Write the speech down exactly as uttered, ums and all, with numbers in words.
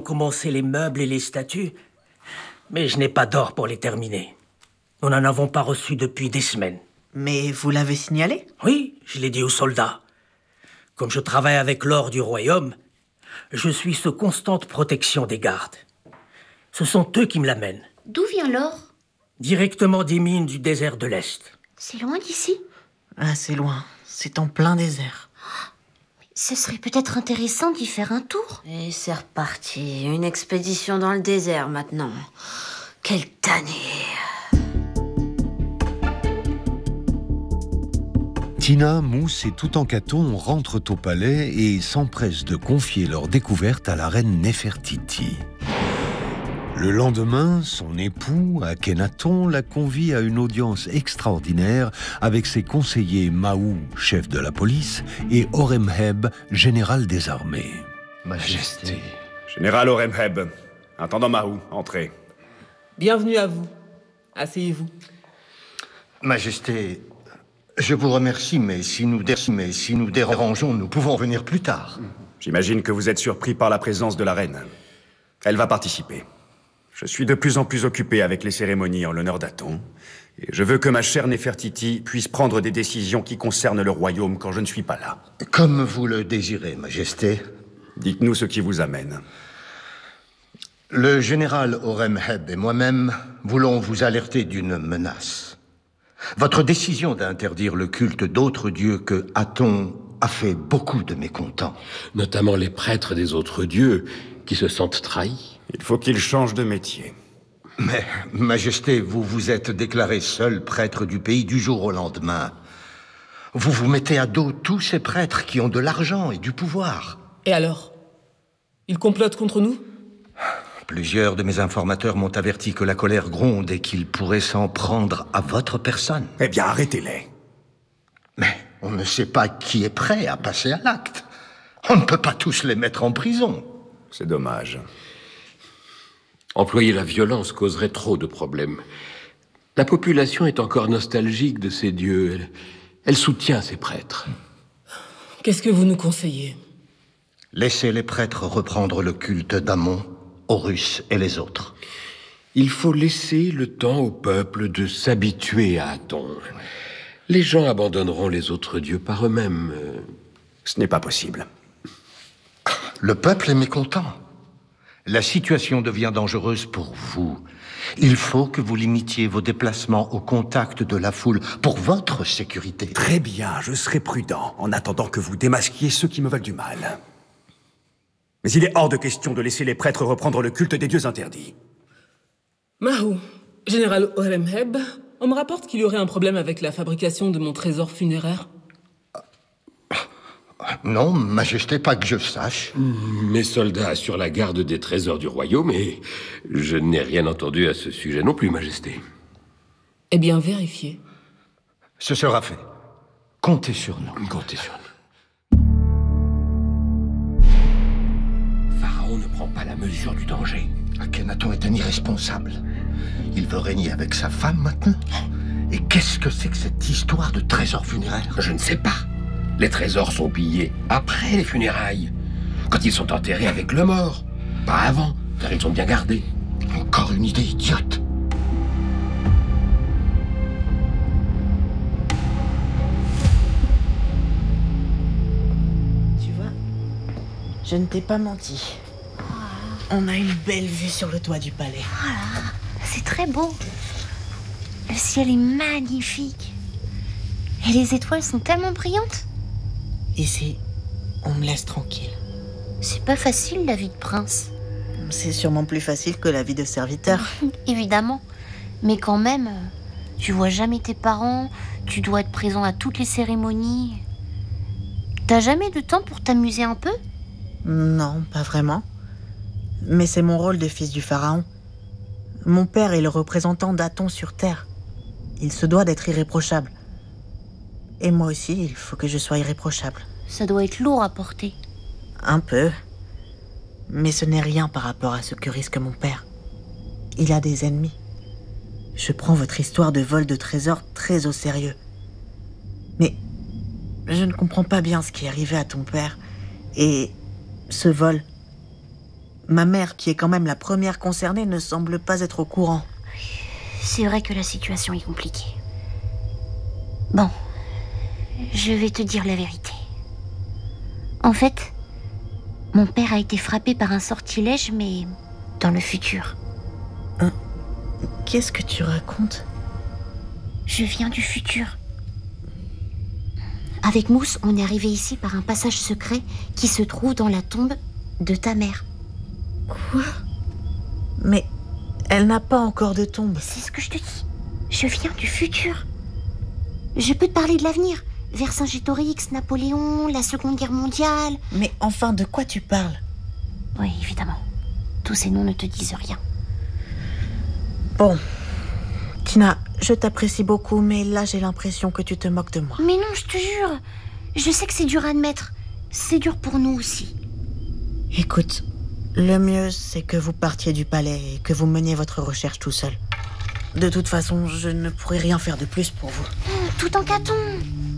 commencé les meubles et les statues, mais je n'ai pas d'or pour les terminer. Nous n'en avons pas reçu depuis des semaines. Mais vous l'avez signalé? Oui, je l'ai dit aux soldats. Comme je travaille avec l'or du royaume, je suis sous constante protection des gardes. Ce sont eux qui me l'amènent. D'où vient l'or? Directement des mines du désert de l'Est. C'est loin d'ici? Ah, c'est loin. C'est en plein désert. Ce serait peut-être intéressant d'y faire un tour. Et c'est reparti. Une expédition dans le désert maintenant. Quelle tannée! Tina, Mousse et Toutankhaton rentrent au palais et s'empressent de confier leur découverte à la reine Néfertiti. Le lendemain, son époux, Akhenaton, la convie à une audience extraordinaire avec ses conseillers Mahou, chef de la police, et Horemheb, général des armées. Majesté. Général Horemheb, intendant Mahou, entrez. Bienvenue à vous. Asseyez-vous. Majesté, je vous remercie, mais si nous, dé- mais si nous dérangeons, nous pouvons venir plus tard. J'imagine que vous êtes surpris par la présence de la reine. Elle va participer. Je suis de plus en plus occupé avec les cérémonies en l'honneur d'Aton, et je veux que ma chère Néfertiti puisse prendre des décisions qui concernent le royaume quand je ne suis pas là. Comme vous le désirez, Majesté. Dites-nous ce qui vous amène. Le général Horemheb et moi-même voulons vous alerter d'une menace. Votre décision d'interdire le culte d'autres dieux que Aton a fait beaucoup de mécontents. Notamment les prêtres des autres dieux qui se sentent trahis. Il faut qu'ils changent de métier. Mais, Majesté, vous vous êtes déclaré seul prêtre du pays du jour au lendemain. Vous vous mettez à dos tous ces prêtres qui ont de l'argent et du pouvoir. Et alors? Ils complotent contre nous? Plusieurs de mes informateurs m'ont averti que la colère gronde et qu'ils pourraient s'en prendre à votre personne. Eh bien, arrêtez-les. Mais on ne sait pas qui est prêt à passer à l'acte. On ne peut pas tous les mettre en prison. C'est dommage. Employer la violence causerait trop de problèmes. La population est encore nostalgique de ces dieux. Elle, elle soutient ces prêtres. Qu'est-ce que vous nous conseillez? Laissez les prêtres reprendre le culte d'Amon, Horus et les autres. Il faut laisser le temps au peuple de s'habituer à Aton. Les gens abandonneront les autres dieux par eux-mêmes. Ce n'est pas possible. Le peuple est mécontent. La situation devient dangereuse pour vous. Il faut que vous limitiez vos déplacements au contact de la foule pour votre sécurité. Très bien, je serai prudent en attendant que vous démasquiez ceux qui me veulent du mal. Mais il est hors de question de laisser les prêtres reprendre le culte des dieux interdits. Mahou, général Horemheb, on me rapporte qu'il y aurait un problème avec la fabrication de mon trésor funéraire. Non, Majesté, pas que je sache. Mes soldats assurent la garde des trésors du royaume et je n'ai rien entendu à ce sujet non plus, Majesté. Eh bien, vérifiez. Ce sera fait. Comptez sur nous. Comptez sur nous. Pharaon ne prend pas la mesure du danger. Akhenaton est un irresponsable. Il veut régner avec sa femme maintenant. Et qu'est-ce que c'est que cette histoire de trésor funéraire? Je ne sais pas. Les trésors sont pillés après les funérailles, quand ils sont enterrés avec le mort. Pas avant, car ils sont bien gardés. Encore une idée idiote. Tu vois, je ne t'ai pas menti. On a une belle vue sur le toit du palais. Voilà, c'est très beau. Le ciel est magnifique. Et les étoiles sont tellement brillantes. Ici, on me laisse tranquille. C'est pas facile, la vie de prince. C'est sûrement plus facile que la vie de serviteur. Évidemment. Mais quand même, tu vois jamais tes parents, tu dois être présent à toutes les cérémonies. T'as jamais de temps pour t'amuser un peu? Non, pas vraiment. Mais c'est mon rôle de fils du pharaon. Mon père est le représentant d'Aton sur Terre. Il se doit d'être irréprochable. Et moi aussi, il faut que je sois irréprochable. Ça doit être lourd à porter. Un peu. Mais ce n'est rien par rapport à ce que risque mon père. Il a des ennemis. Je prends votre histoire de vol de trésors très au sérieux. Mais je ne comprends pas bien ce qui est arrivé à ton père. Et ce vol, Ma mère, qui est quand même la première concernée, ne semble pas être au courant. C'est vrai que la situation est compliquée. Bon, je vais te dire la vérité. En fait, mon père a été frappé par un sortilège, mais dans le futur. Hein? Qu'est-ce que tu racontes? Je viens du futur. Avec Mousse, on est arrivé ici par un passage secret qui se trouve dans la tombe de ta mère. Quoi? Mais elle n'a pas encore de tombe. C'est ce que je te dis. Je viens du futur. Je peux te parler de l'avenir. Vercingétorix, Napoléon, la Seconde Guerre mondiale. Mais enfin, de quoi tu parles? Oui, évidemment. Tous ces noms ne te disent rien. Bon. Tina, je t'apprécie beaucoup, mais là j'ai l'impression que tu te moques de moi. Mais non, je te jure. Je sais que c'est dur à admettre. C'est dur pour nous aussi. Écoute, le mieux c'est que vous partiez du palais et que vous meniez votre recherche tout seul. De toute façon, je ne pourrai rien faire de plus pour vous. Tout en caton.